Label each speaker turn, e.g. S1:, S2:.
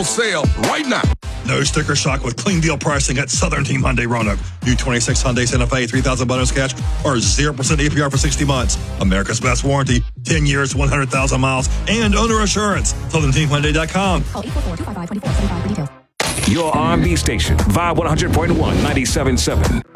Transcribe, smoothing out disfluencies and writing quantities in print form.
S1: on sale right now.
S2: No sticker shock with clean deal pricing at Southern Team Hyundai Roanoke. New 26 Hyundai Santa Fe, $3,000 bonus cash, or 0% APR for 60 months. America's best warranty, 10 years, 100,000 miles, and owner assurance. SouthernTeamHyundai.com.
S3: Call 844-255-2475 for details.
S4: Your R&B station, Vibe 100.1, 97.7.